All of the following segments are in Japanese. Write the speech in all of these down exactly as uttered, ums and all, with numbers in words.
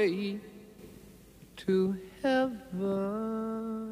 Stairway to Heaven。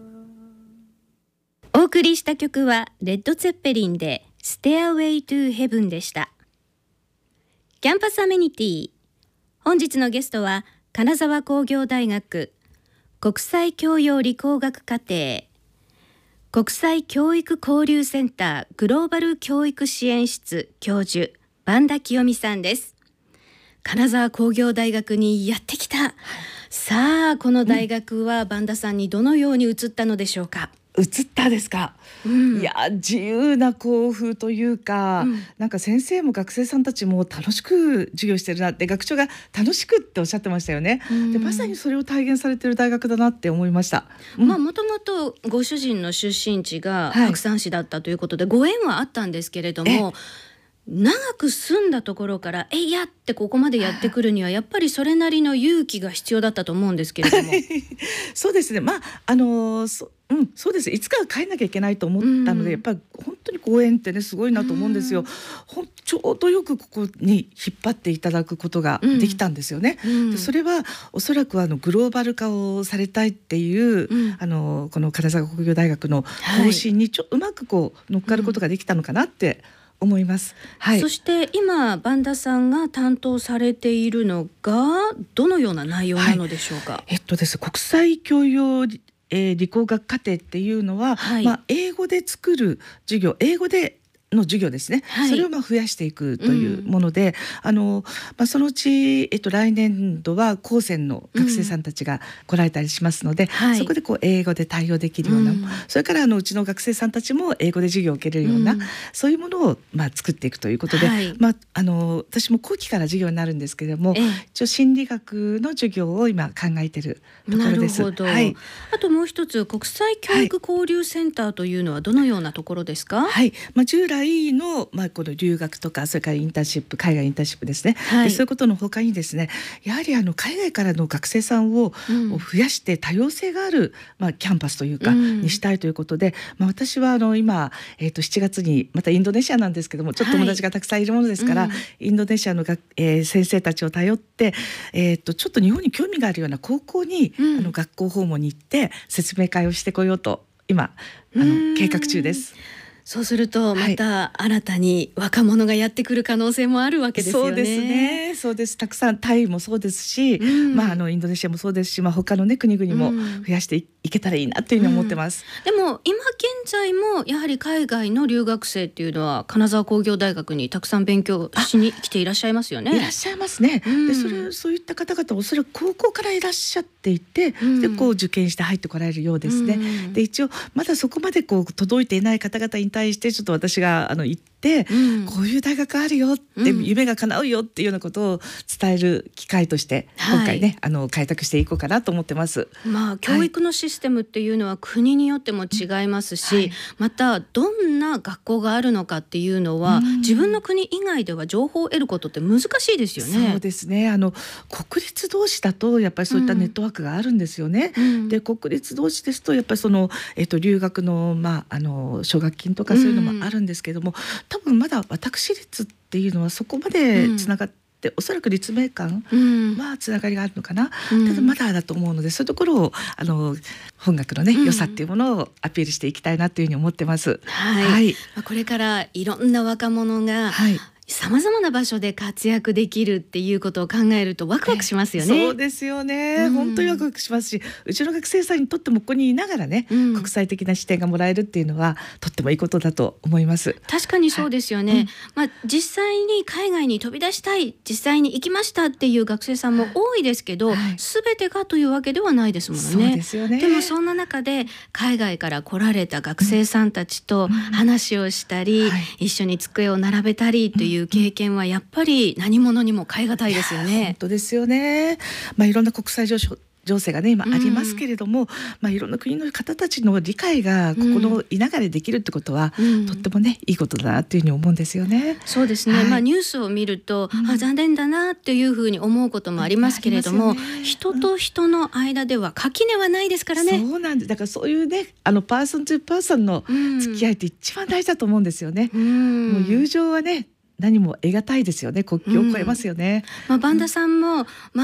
お送りした曲はレッド・ツェッペリンで Stairway to Heaven でした。キャンパスアメニティ、本日のゲストは金沢工業大学国際教養理工学課程国際教育交流センターグローバル教育支援室教授萬田清美さんです。金沢工業大学にやってきた、はい、さあこの大学は萬田さんにどのように移ったのでしょうか。 移ったですか、うん、いや自由な校風というか、うん、なんか先生も学生さんたちも楽しく授業してるなって、学長が楽しくっておっしゃってましたよね、うん、でまさにそれを体現されてる大学だなって思いました。 まあもともとご主人の出身地が白山市だったということで、はい、ご縁はあったんですけれども、長く住んだところからえいやってここまでやってくるにはやっぱりそれなりの勇気が必要だったと思うんですけれどもそうですね、まああのそうん、そうです。いつかは帰んなきゃいけないと思ったので、うん、やっぱり本当にご縁ってねすごいなと思うんですよ、うん、ほんちょうどよくここに引っ張っていただくことができたんですよね、うん、でそれはおそらくあのグローバル化をされたいっていう、うん、あのこの金沢工業大学の方針にちょ、はい、うまくこう乗っかることができたのかなって思います、はい、 そして今萬田さんが担当されているのがどのような内容なのでしょうか。はい、 えっとです国際教養えー、理工学課程っていうのは、はい、まあ、英語で作る授業、英語での授業ですね、はい、それをまあ増やしていくというもので、うん、あのまあ、そのうち、えっと、来年度は高専の学生さんたちが来られたりしますので、うん、そこでこう英語で対応できるような、うん、それからあのうちの学生さんたちも英語で授業を受けるような、うん、そういうものをまあ作っていくということで、はい、まあ、あの私も後期から授業になるんですけれども、ええ、一応心理学の授業を今考えているところです。 なるほど、 はい、 あともう一つ国際教育交流センターというのはどのようなところですか。 はい、まあ、従来の、まあ、この留学とかそれからインターンシップ、海外インターンシップですね、はい、でそういうことの他にですね、やはりあの海外からの学生さんを増やして多様性がある、まあ、キャンパスというか、うん、にしたいということで、まあ、私はあの今、えー、としちがつにまたインドネシアなんですけども、ちょっと友達がたくさんいるものですから、はい、うん、インドネシアのが、えー、先生たちを頼って、えー、とちょっと日本に興味があるような高校に、うん、あの学校訪問に行って説明会をしてこようと今あの計画中です。 そうするとまた新たに若者がやってくる可能性もあるわけですよね。 そうですね、そうです。たくさんタイもそうですし、うん、まあ、あのインドネシアもそうですし、まあ、他の、ね、国々も増やして い,、うん、いけたらいいなというふうに思ってます、 うん、でも今現在もやはり海外の留学生っていうのは金沢工業大学にたくさん勉強しに来ていらっしゃいますよね。 いらっしゃいますね、うん、でそれそういった方々おそらく高校からいらっしゃっていて、うん、でこう受験して入ってこられるようですね、うん、で一応まだそこまでこう届いていない方々に対してちょっと私があの行って、うん、こういう大学あるよって、うん、夢が叶うよっていうようなことを伝える機会として今回ね、はい、あの開拓していこうかなと思ってます。 まあ、教育のシステムっていうのは国によっても違いますし、はい、またどんな学校があるのかっていうのは、うん、自分の国以外では情報を得ることって難しいですよね。 そうですね、あの国立同士だとやっぱりそういったネットワークがあるんですよね、うん、で国立同士ですとやっぱりその、えっと、留学の、まあ、あの奨学金とかそういうのもあるんですけども、うん、多分まだ私立っていうのはそこまでつながって、うん、おそらく立命館はつながりがあるのかな、うん、ただまだだと思うので、そういうところをあの本学のね、うん、良さっていうものをアピールしていきたいなというふうに思ってます。 はいはい、これからいろんな若者が、はい、さまざまな場所で活躍できるっていうことを考えるとワクワクしますよね。 そうですよね、うん、本当にワクワクしますし、うちの学生さんにとってもここにいながらね、うん、国際的な視点がもらえるっていうのはとってもいいことだと思います。 確かにそうですよね、はい、まあ、実際に海外に飛び出したい、実際に行きましたっていう学生さんも多いですけど、はい、全てがというわけではないですもんね。 そうですよね。 でもそんな中で海外から来られた学生さんたちと話をしたり、うんはい、一緒に机を並べたりという経験はやっぱり何者にも代え難いですよね。 本当ですよね、まあ、いろんな国際情勢情勢がね今ありますけれども、うん、まあ、いろんな国の方たちの理解がここのいながらできるってことは、うん、とってもねいいことだなというふうに思うんですよね。 そうですね、はい、まあ、ニュースを見ると、うん、あ残念だなっていうふうに思うこともありますけれども、ね、人と人の間では垣根はないですからね。 そうなんです。だからそういうねあのパーソントゥパーソンの付き合いって一番大事だと思うんですよね、うん、もう友情はね何も得難いですよね。国境を越えますよね、 うん、まあ、萬田さんも、まあ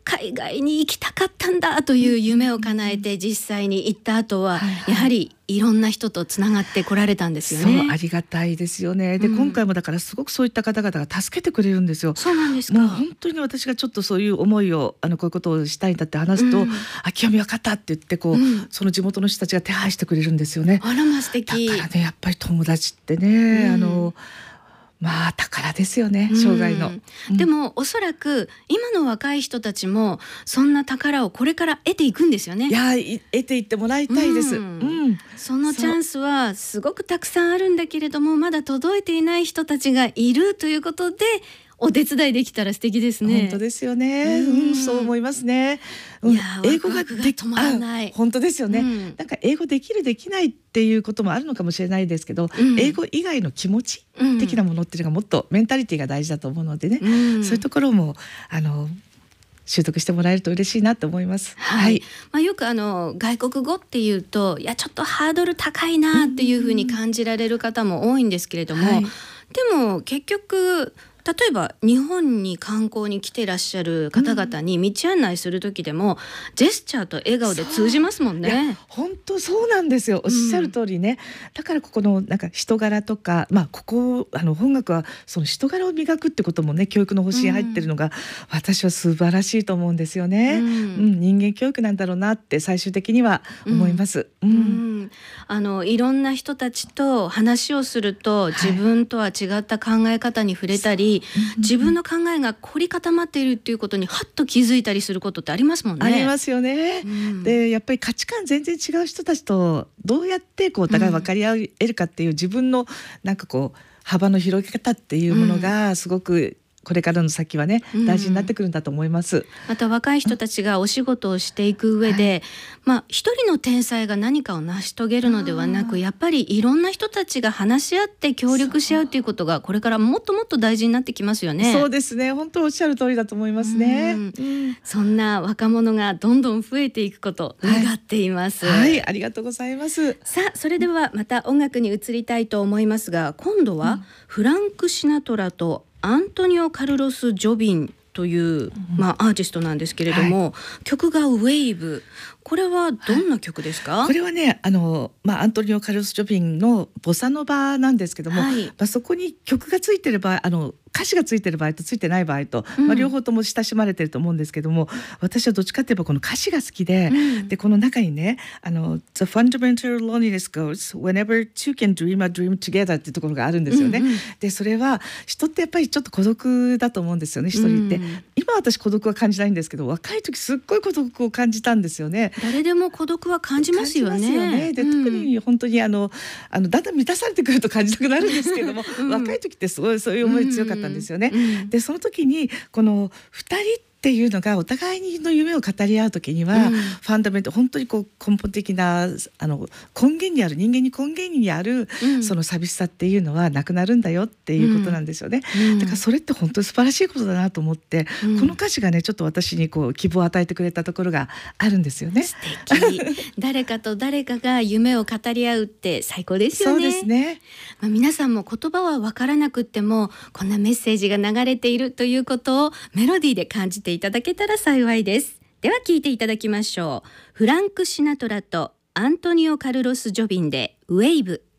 海外に行きたかったんだという夢を叶えて実際に行った後は、はいはい、やはりいろんな人とつながってこられたんですよね。 そうありがたいですよね。で、うん、今回もだからすごくそういった方々が助けてくれるんですよ。 そうなんですか。 もう本当に私がちょっとそういう思いをあのこういうことをしたいんだって話すと、うん、あ清美分かったって言ってこう、うん、その地元の人たちが手配してくれるんですよね。 あらま素敵。 だからねやっぱり友達ってね、うん、あのまあ宝ですよね、生涯の、 うん、でもおそらく今の若い人たちもそんな宝をこれから得ていくんですよね。 いや得ていってもらいたいです、うんうん、そのチャンスはすごくたくさんあるんだけれどもまだ届いていない人たちがいるということでお手伝いできたら素敵ですね。 本当ですよね、うんうん、そう思いますね、 うん、いや英語がで止まらない。 本当ですよね、うん、なんか英語できるできないっていうこともあるのかもしれないですけど、うん、英語以外の気持ち的なものっていうのがもっとメンタリティが大事だと思うのでね、うん、そういうところもあの習得してもらえると嬉しいなと思います。 はいはい、まあ、よくあの外国語っていうといやちょっとハードル高いなっていうふうに感じられる方も多いんですけれども、はい、でも結局例えば日本に観光に来てらっしゃる方々に道案内する時でも、うん、ジェスチャーと笑顔で通じますもんね。 本当そうなんですよ、おっしゃる通りね、うん、だからここのなんか人柄とか、まあ、ここあの本学はその人柄を磨くってこともね教育の方針に入ってるのが、うん、私は素晴らしいと思うんですよね、うんうん、人間教育なんだろうなって最終的には思います、うんうんうん、あのいろんな人たちと話をすると自分とは違った考え方に触れたり、はい、自分の考えが凝り固まっているっていうことにはっと気づいたりすることってありますもんね。 ありますよね、うん、でやっぱり価値観全然違う人たちとどうやってこうお互い分かり合えるかっていう自分のなんかこう幅の広げ方っていうものがすごくこれからの先はね大事になってくるんだと思います、うん、 また若い人たちがお仕事をしていく上で、はい、まあ一人の天才が何かを成し遂げるのではなくやっぱりいろんな人たちが話し合って協力し合うということがこれからもっともっと大事になってきますよね。 そうですね、本当おっしゃる通りだと思いますね、うんうん、そんな若者がどんどん増えていくことを願っています、 はいはい、ありがとうございます。 さあそれではまた音楽に移りたいと思いますが今度はフランク・シナトラとアントニオ・カルロス・ジョビンという、まあ、アーティストなんですけれども、はい、曲がウェーブ、これはどんな曲ですか？ はい、これはねあの、まあ、アントニオ・カルロス・ジョビンのボサノバなんですけども、はい、まあ、そこに曲がついてる場合あの歌詞がついてる場合とついてない場合と、うん、まあ、両方とも親しまれてると思うんですけども私はどっちかといえばこの歌詞が好きで、うん、でこの中にねあの The fundamental loneliness goes whenever two can dream a dream together っていうところがあるんですよね、うんうん、でそれは人ってやっぱりちょっと孤独だと思うんですよね一人って、うん、今私孤独は感じないんですけど若い時すっごい孤独を感じたんですよね。 誰でも孤独は感じますよね。 感じますよね。で、うん、特に本当にあのあのだんだん満たされてくると感じたくなるんですけども、うん、若い時ってすごいそういう思い強かったんですよね、うん、でその時にこのふたりっていうのがお互いの夢を語り合う時には、うん、ファンダメント本当にこう根本的なあの根源にある人間に根源にある、うん、その寂しさっていうのはなくなるんだよっていうことなんですよね、うん、だからそれって本当に素晴らしいことだなと思って、うん、この歌詞がねちょっと私にこう希望を与えてくれたところがあるんですよね。 素敵誰かと誰かが夢を語り合うって最高ですよね。 そうですね、 まあ、皆さんも言葉は分からなくってもこんなメッセージが流れているということをメロディーで感じていただけたら幸いです。では聴いていただきましょう。フランク・シナトラとアントニオ・カルロス・ジョビンでウェイブ。